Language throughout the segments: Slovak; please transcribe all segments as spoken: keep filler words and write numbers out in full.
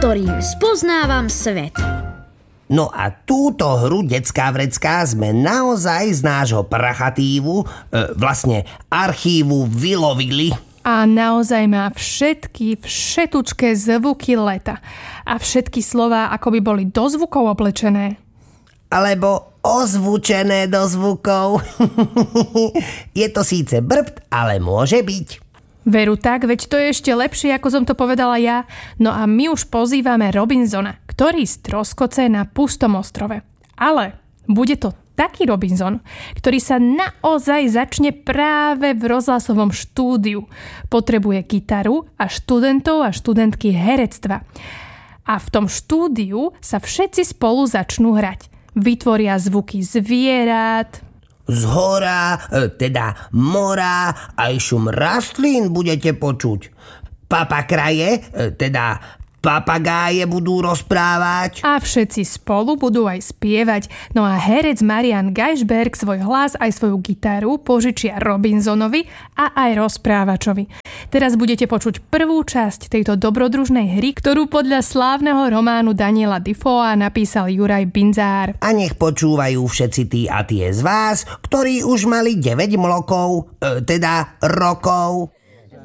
ktorým spoznávam svet. No a túto hru Detská vrecká sme naozaj z nášho prachatívu, e, vlastne archívu, vylovili. A naozaj má všetky všetučké zvuky leta. A všetky slová ako by boli do zvukov oblečené. Alebo ozvučené do zvukov. Je to síce brbt, ale môže byť. Veru tak, veď to je ešte lepšie, ako som to povedala ja. No a my už pozývame Robinsona, ktorý stroskoce na pustom ostrove. Ale bude to taký Robinson, ktorý sa naozaj začne práve v rozhlasovom štúdiu. Potrebuje gitaru a študentov a študentky herectva. A v tom štúdiu sa všetci spolu začnú hrať. Vytvoria zvuky zvierat, z hora, teda mora, aj šum rastlín budete počuť. Papakraje, teda papagáje budú rozprávať. A všetci spolu budú aj spievať. No a herec Marian Geisberg svoj hlas aj svoju gitaru požičia Robinsonovi a aj rozprávačovi. Teraz budete počuť prvú časť tejto dobrodružnej hry, ktorú podľa slávneho románu Daniela Defoea napísal Juraj Binzár. A nech počúvajú všetci tí a tie z vás, ktorí už mali deväť mlokov, e, teda rokov.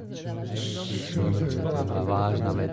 Vážna vec.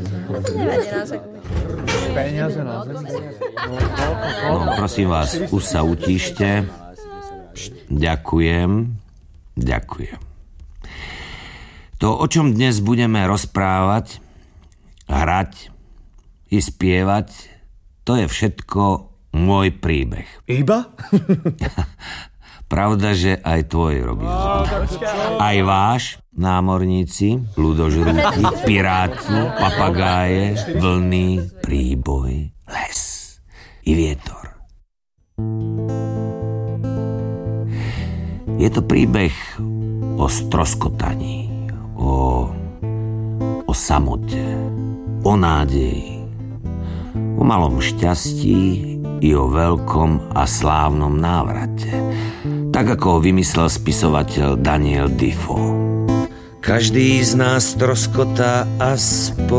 No, prosím vás, už sa utíšte. Ďakujem. Ďakujem. To, o čom dnes budeme rozprávať, hrať i spievať, to je všetko môj príbeh. Iba? Pravda, že aj tvoj, Robinson. Aj váš, námorníci, ľudožrúti, piráti, papagáje, vlny, príboj, les i vietor. Je to príbeh o stroskotaní, o, o samote, o nádeji, o malom šťastí i o veľkom a slávnom návrate, tak ako ho vymyslel spisovateľ Daniel Defoe. Každý z nás stroskotá aspoň